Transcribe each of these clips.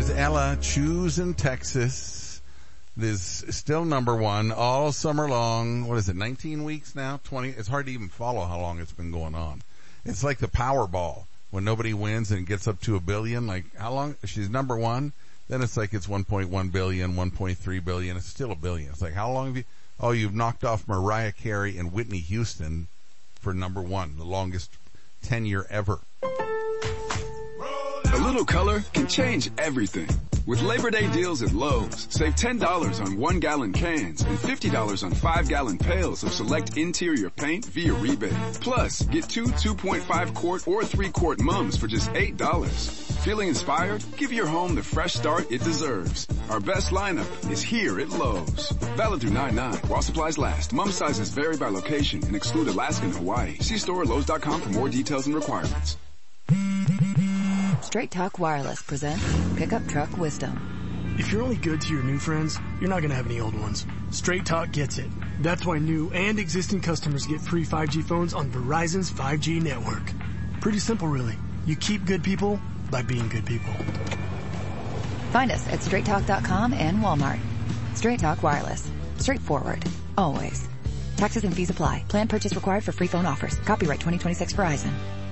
is Ella. Choose in Texas is still number one all summer long. What is it, 19 weeks now? 20? It's hard to even follow how long it's been going on. It's like the Powerball when nobody wins and it gets up to $1 billion. Like, how long? She's number one. Then it's like it's 1.1 billion, 1.3 billion. It's still $1 billion. It's like, how long have you? Oh, you've knocked off Mariah Carey and Whitney Houston for number one, the longest tenure ever. A little color can change everything. With Labor Day deals at Lowe's, save $10 on 1-gallon cans and $50 on 5-gallon pails of select interior paint via rebate. Plus, get 2 2.5-quart or 3-quart mums for just $8. Feeling inspired? Give your home the fresh start it deserves. Our best lineup is here at Lowe's. Valid through 9/9 while supplies last. Mum sizes vary by location and exclude Alaska and Hawaii. See store at Lowe's.com for more details and requirements. Straight Talk Wireless presents Pickup Truck Wisdom. If you're only good to your new friends, you're not going to have any old ones. Straight Talk gets it. That's why new and existing customers get free 5G phones on Verizon's 5G network. Pretty simple, really. You keep good people by being good people. Find us at straighttalk.com and Walmart. Straight Talk Wireless. Straightforward. Always. Taxes and fees apply. Plan purchase required for free phone offers. Copyright 2026 Verizon.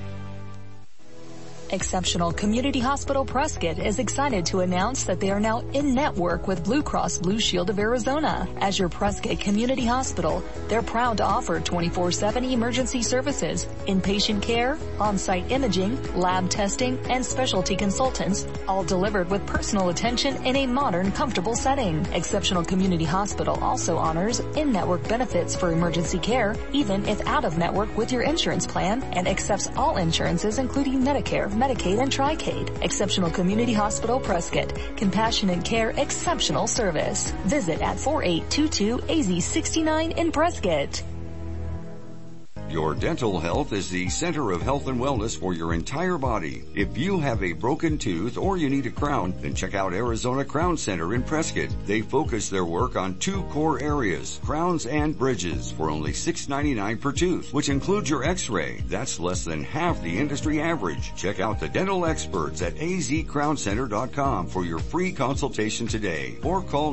Exceptional Community Hospital Prescott is excited to announce that they are now in network with Blue Cross Blue Shield of Arizona. As your Prescott Community Hospital, they're proud to offer 24/7 emergency services, inpatient care, on-site imaging, lab testing, and specialty consultants, all delivered with personal attention in a modern, comfortable setting. Exceptional Community Hospital also honors in-network benefits for emergency care, even if out-of-network with your insurance plan, and accepts all insurances including Medicare, Medicaid, and Tricade. Exceptional Community Hospital Prescott. Compassionate care, exceptional service. Visit at 4822 AZ69 in Prescott. Your dental health is the center of health and wellness for your entire body. If you have a broken tooth or you need a crown, then check out Arizona Crown Center in Prescott. They focus their work on 2 core areas, crowns and bridges, for only $6.99 per tooth, which includes your x-ray. That's less than half the industry average. Check out the dental experts at azcrowncenter.com for your free consultation today, or call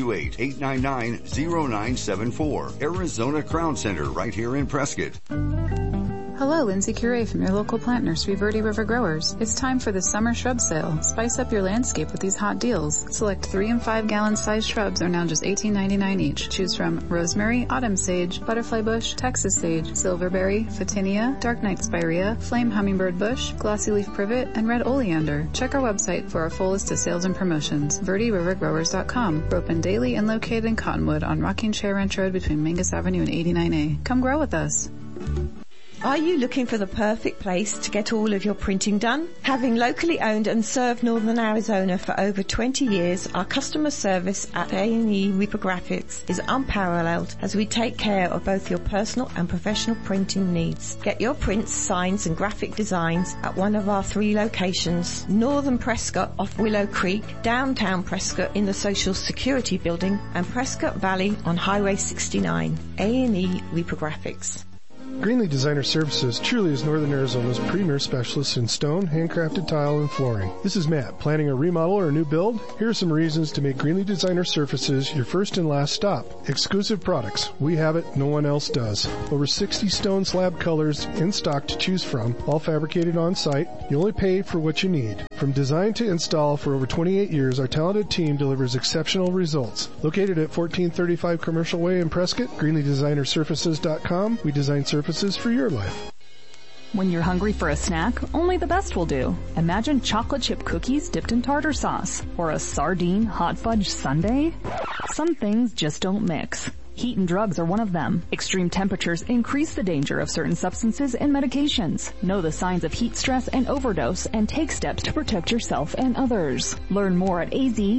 928-899-0974. Arizona Crown Center right here in Prescott. Hello, Lindsay Curie from your local plant nursery, Verde River Growers. It's time for the summer shrub sale. Spice up your landscape with these hot deals. Select 3 and 5 gallon size shrubs are now just $18.99 each. Choose from rosemary, autumn sage, butterfly bush, Texas sage, silverberry, photinia, dark night spirea, flame hummingbird bush, glossy leaf privet, and red oleander. Check our website for our full list of sales and promotions. VerdeRiverGrowers.com. We're open daily and located in Cottonwood on Rocking Chair Ranch Road between Mingus Avenue and 89A. Come grow with us. Are you looking for the perfect place to get all of your printing done? Having locally owned and served Northern Arizona for over 20 years, our customer service at A&E Reprographics is unparalleled as we take care of both your personal and professional printing needs. Get your prints, signs and graphic designs at one of our 3 locations: Northern Prescott off Willow Creek, downtown Prescott in the Social Security Building, and Prescott Valley on Highway 69. A&E Reprographics. Greenlee Designer Services truly is Northern Arizona's premier specialist in stone, handcrafted tile, and flooring. This is Matt. Planning a remodel or a new build? Here are some reasons to make Greenlee Designer Services your first and last stop. Exclusive products. We have it. No one else does. Over 60 stone slab colors in stock to choose from, all fabricated on site. You only pay for what you need. From design to install for over 28 years, our talented team delivers exceptional results. Located at 1435 Commercial Way in Prescott, GreenleeDesignerSurfaces.com. We design surfaces for your life. When you're hungry for a snack, only the best will do. Imagine chocolate chip cookies dipped in tartar sauce, or a sardine hot fudge sundae. Some things just don't mix. Heat and drugs are one of them. Extreme temperatures increase the danger of certain substances and medications. Know the signs of heat stress and overdose and take steps to protect yourself and others. Learn more at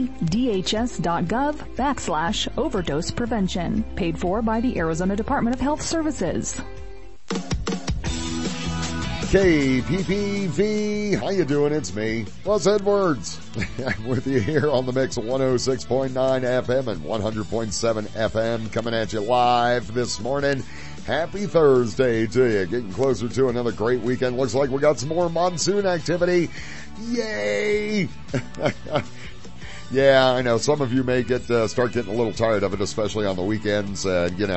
azdhs.gov/overdose prevention. Paid for by the Arizona Department of Health Services. KPPV, how you doing? It's me, Russ Edwards. I'm with you here on the mix of 106.9 FM and 100.7 FM, coming at you live this morning. Happy Thursday to you. Getting closer to another great weekend. Looks like we got some more monsoon activity. Yay! Yeah, I know. Some of you may start getting a little tired of it, especially on the weekends.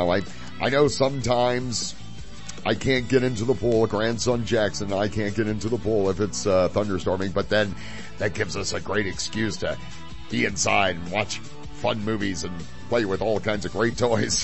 I know sometimes I can't get into the pool. Grandson Jackson, I can't get into the pool if it's thunderstorming, but then that gives us a great excuse to be inside and watch fun movies and play with all kinds of great toys.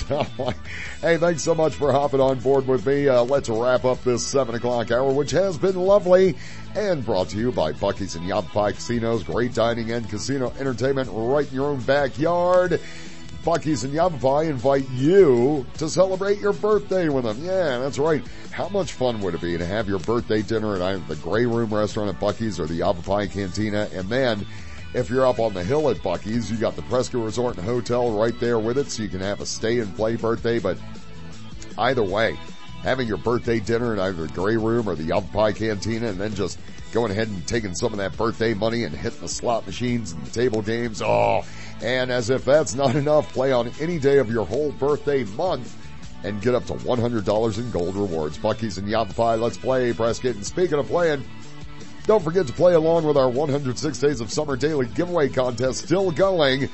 Hey, thanks so much for hopping on board with me. Let's wrap up this 7 o'clock hour, which has been lovely, and brought to you by Buc-ee's and Yavapai Casinos. Great dining and casino entertainment right in your own backyard. Buc-ee's and Yavapai invite you to celebrate your birthday with them. Yeah, that's right. How much fun would it be to have your birthday dinner at either the Grey Room restaurant at Buc-ee's or the Yavapai Cantina? And then, if you're up on the hill at Buc-ee's, you got the Prescott Resort and Hotel right there with it, so you can have a stay and play birthday. But either way, having your birthday dinner at either the Grey Room or the Yavapai Cantina, and then just going ahead and taking some of that birthday money and hitting the slot machines and the table games. Oh, and as if that's not enough, play on any day of your whole birthday month and get up to $100 in gold rewards. Buc-ee's and Yavapai, let's play, Prescott. And speaking of playing, don't forget to play along with our 106 Days of Summer Daily Giveaway Contest, still going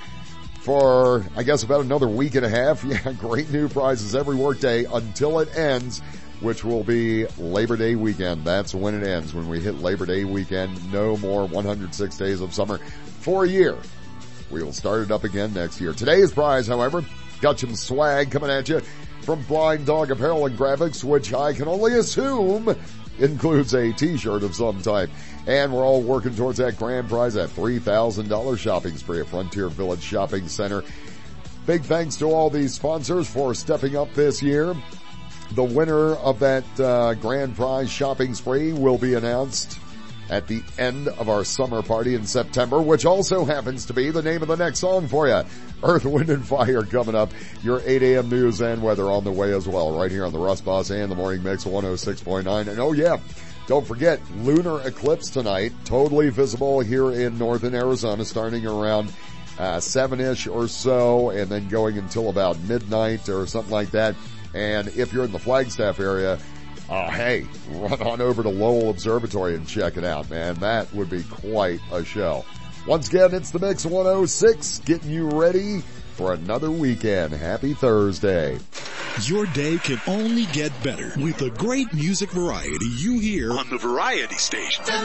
for, I guess, about another week and a half. Yeah, great new prizes every workday until it ends, which will be Labor Day weekend. That's when it ends. When we hit Labor Day weekend, no more 106 Days of Summer for a year. We will start it up again next year. Today's prize, however, got some swag coming at you from Blind Dog Apparel and Graphics, which I can only assume includes a t-shirt of some type. And we're all working towards that grand prize, that $3,000 shopping spree at Frontier Village Shopping Center. Big thanks to all these sponsors for stepping up this year. The winner of that grand prize shopping spree will be announced at the end of our summer party in September, which also happens to be the name of the next song for you. Earth, Wind, and Fire coming up. Your 8 a.m. news and weather on the way as well, right here on the Russ Boss and the Morning Mix 106.9. And oh yeah, don't forget, lunar eclipse tonight, totally visible here in northern Arizona, starting around 7-ish or so, and then going until about midnight or something like that. And if you're in the Flagstaff area, hey, run on over to Lowell Observatory and check it out, man. That would be quite a show. Once again, it's the Mix 106, getting you ready for another weekend. Happy Thursday. Your day can only get better with the great music variety you hear on the Variety Station.